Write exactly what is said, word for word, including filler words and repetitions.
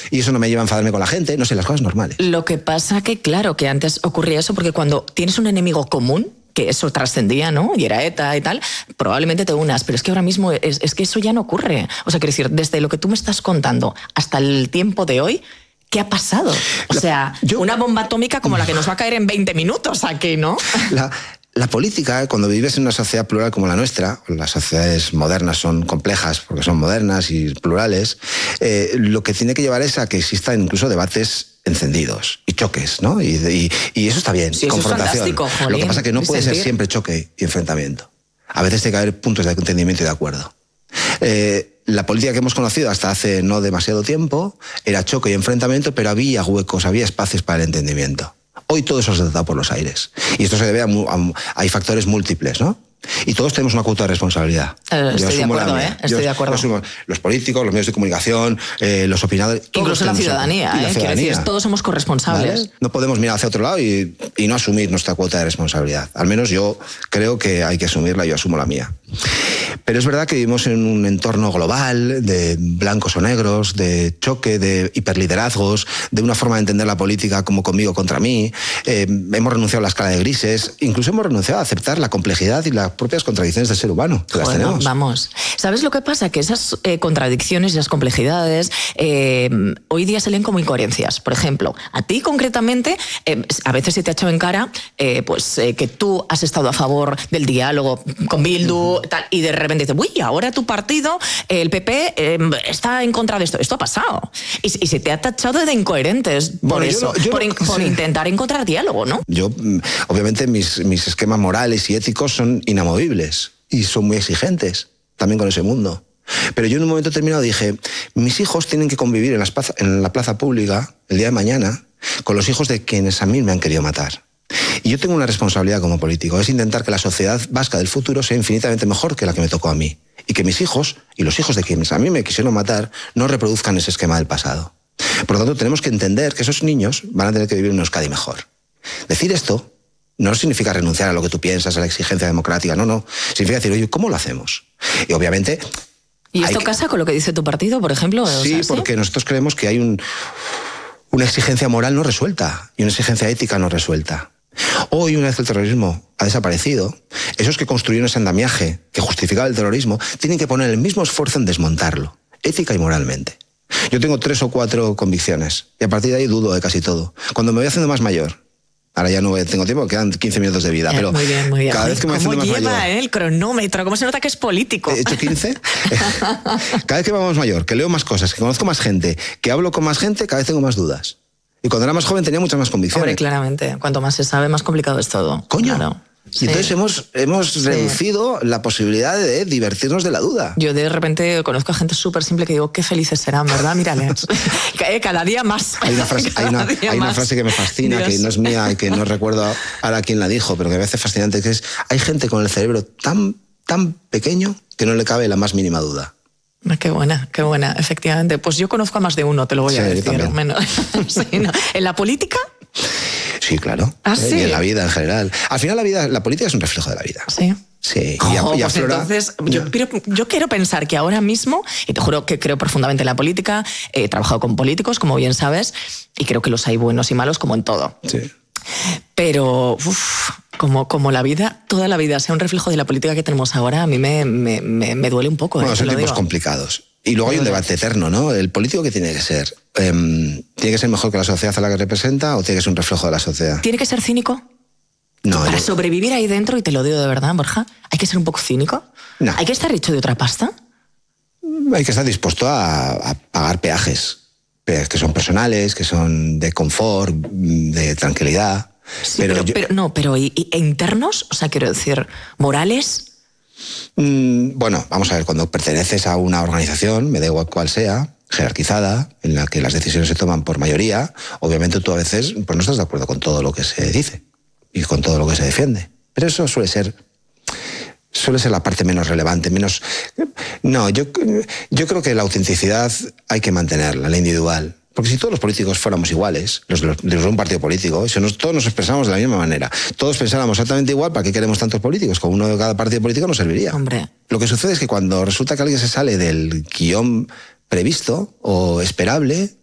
y eso no me lleva a enfadarme con la gente, no sé, las cosas normales. Lo que pasa que, claro, que antes ocurría eso porque cuando tienes un enemigo común, que eso trascendía, ¿no? Y era ETA y tal, probablemente te unas, pero es que ahora mismo es, es que eso ya no ocurre. O sea, quiero decir, desde lo que tú me estás contando hasta el tiempo de hoy, ¿qué ha pasado? O la, sea, yo, una bomba atómica como la que nos va a caer en veinte minutos aquí, ¿no? La, la política, cuando vives en una sociedad plural como la nuestra, las sociedades modernas son complejas porque son modernas y plurales, eh, lo que tiene que llevar es a que existan incluso debates encendidos y choques, ¿no? Y, y, y eso está bien, sí, confrontación. Eso es fantástico, lo que pasa es que no puede sentir. ser siempre choque y enfrentamiento. A veces tiene que haber puntos de entendimiento y de acuerdo. Eh, la política que hemos conocido hasta hace no demasiado tiempo era choque y enfrentamiento, pero había huecos, había espacios para el entendimiento. Hoy todo eso se ha tratado por los aires. Y esto se debe a, a, hay factores múltiples, ¿no? Y todos tenemos una cuota de responsabilidad. Eh, estoy de acuerdo, ¿eh? Estoy yo, de acuerdo. Asumo, los políticos, los medios de comunicación, eh, los opinadores... Incluso la ciudadanía, ¿eh? La ciudadanía. Quiero decir, todos somos corresponsables. ¿Vale? No podemos mirar hacia otro lado y, y no asumir nuestra cuota de responsabilidad. Al menos yo creo que hay que asumirla y yo asumo la mía. Pero es verdad que vivimos en un entorno global de blancos o negros, de choque, de hiperliderazgos, de una forma de entender la política como conmigo contra mí. Eh, hemos renunciado a la escala de grises, incluso hemos renunciado a aceptar la complejidad y las propias contradicciones del ser humano. Que las bueno, tenemos. Vamos. ¿Sabes lo que pasa? Que esas eh, contradicciones y esas complejidades eh, hoy día se leen como incoherencias. Por ejemplo, a ti concretamente, eh, a veces se te ha echado en cara eh, pues, eh, que tú has estado a favor del diálogo con Bildu, tal, y de repente dices, uy, ahora tu partido, el P P, eh, está en contra de esto. Esto ha pasado. Y, y se te ha tachado de incoherentes por bueno, eso, yo no, yo por, no, in, por sí. intentar encontrar diálogo, ¿no? Yo, obviamente, mis, mis esquemas morales y éticos son inamovibles y son muy exigentes también con ese mundo. Pero yo en un momento determinado dije, mis hijos tienen que convivir en, las plaza, en la plaza pública el día de mañana con los hijos de quienes a mí me han querido matar. Y yo tengo una responsabilidad como político, es intentar que la sociedad vasca del futuro sea infinitamente mejor que la que me tocó a mí. Y que mis hijos, y los hijos de quienes a mí me quisieron matar, no reproduzcan ese esquema del pasado. Por lo tanto, tenemos que entender que esos niños van a tener que vivir en una Euskadi mejor. Decir esto no significa renunciar a lo que tú piensas, a la exigencia democrática, no, no. Significa decir, oye, ¿cómo lo hacemos? Y obviamente... ¿Y esto que... casa con lo que dice tu partido, por ejemplo? Sí, o sea, ¿sí? Porque nosotros creemos que hay un, una exigencia moral no resuelta y una exigencia ética no resuelta. Hoy, una vez que el terrorismo ha desaparecido, esos que construyeron ese andamiaje que justificaba el terrorismo tienen que poner el mismo esfuerzo en desmontarlo, ética y moralmente. Yo tengo tres o cuatro convicciones y a partir de ahí dudo de casi todo. Cuando me voy haciendo más mayor, ahora ya no tengo tiempo, quedan quince minutos de vida, pero muy bien, muy bien. cada vez que me voy haciendo más mayor... ¿Cómo lleva eh, el cronómetro? ¿Cómo se nota que es político? ¿He hecho quince? Cada vez que vamos mayor, que leo más cosas, que conozco más gente, que hablo con más gente, cada vez tengo más dudas. Y cuando era más joven tenía muchas más convicciones. Hombre, claramente. Cuanto más se sabe, más complicado es todo. Coño. Claro. Y Sí. entonces hemos, hemos Sí. reducido la posibilidad de divertirnos de la duda. Yo de repente conozco a gente súper simple que digo, qué felices serán, ¿verdad? Mírales. Cada día más. Hay una frase, hay una, hay una frase que me fascina, Dios. que no es mía y que no recuerdo ahora quién la dijo, pero que me parece fascinante, que es, hay gente con el cerebro tan, tan pequeño que no le cabe la más mínima duda. Qué buena, qué buena, efectivamente. Pues yo conozco a más de uno, te lo voy Sí, a yo decir. también. Menos. Sí, ¿no? ¿En la política? Sí, claro. ¿Ah, ¿eh? sí? Y en la vida en general. Al final la vida, la política es un reflejo de la vida. Sí. Sí. Oh, y, a, y pues aflora... entonces, yo, quiero, yo quiero pensar que ahora mismo, y te juro que creo profundamente en la política, he trabajado con políticos, como bien sabes, y creo que los hay buenos y malos como en todo. Sí. Pero uf, como, como la vida, toda la vida sea un reflejo de la política que tenemos ahora, a mí me, me, me, me duele un poco. Bueno, eh, son te lo tiempos digo. complicados. Y luego hay un debate eterno, ¿no? El político, ¿qué tiene que ser? Eh, ¿Tiene que ser mejor que la sociedad a la que representa o tiene que ser un reflejo de la sociedad? ¿Tiene que ser cínico? No, Para yo- sobrevivir ahí dentro, y te lo digo de verdad, Borja, ¿hay que ser un poco cínico? No. ¿Hay que estar hecho de otra pasta? hay que estar dispuesto a, a pagar peajes, peajes que son personales, que son de confort, de tranquilidad. Sí, pero, pero, yo- pero- no, pero ¿y, y- e internos? O sea, quiero decir, morales. Mm, bueno, vamos a ver, cuando perteneces a una organización, me da igual cuál sea, jerarquizada, en la que las decisiones se toman por mayoría, obviamente tú a veces pues, no estás de acuerdo con todo lo que se dice y con todo lo que se defiende. Pero eso suele ser, suele ser la parte menos relevante, menos... No, yo, yo creo que la autenticidad hay que mantenerla, la individual. Porque si todos los políticos fuéramos iguales, los, los, los de un partido político, si nos, todos nos expresáramos de la misma manera, todos pensáramos exactamente igual, ¿para qué queremos tantos políticos? Con uno de cada partido político no serviría. Hombre. Lo que sucede es que cuando resulta que alguien se sale del guión previsto o esperable,